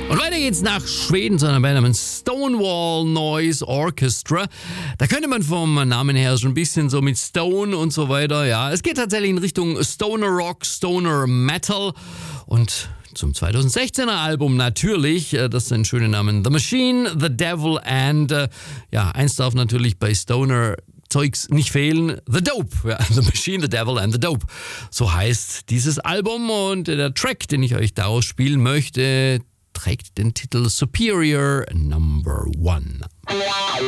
Und weiter geht's nach Schweden zu einer Band namens Stonewall Noise Orchestra. Da könnte man vom Namen her schon ein bisschen so mit Stone und so weiter, ja. Es geht tatsächlich in Richtung Stoner Rock, Stoner Metal und zum 2016er Album natürlich, das ist ein schöner Name, The Machine, The Devil and, eins darf natürlich bei Stoner Zeugs nicht fehlen, The Dope, ja, The Machine, The Devil and The Dope. So heißt dieses Album und der Track, den ich euch daraus spielen möchte, trägt den Titel Superior Number 1.